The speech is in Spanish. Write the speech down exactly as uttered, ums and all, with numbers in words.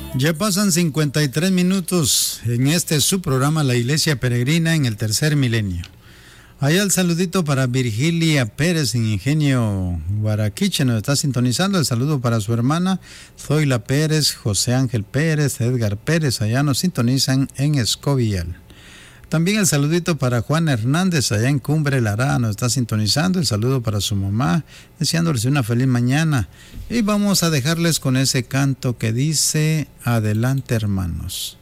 Ya pasan cincuenta y tres minutos en este su programa La Iglesia Peregrina en el Tercer Milenio. Allá el saludito para Virgilia Pérez en Ingenio Guaraquiche, nos está sintonizando. El saludo para su hermana Zoila Pérez, José Ángel Pérez, Edgar Pérez, allá nos sintonizan en Escobial. También el saludito para Juan Hernández, allá en Cumbre Lara, nos está sintonizando. El saludo para su mamá, deseándoles una feliz mañana. Y vamos a dejarles con ese canto que dice: adelante, hermanos.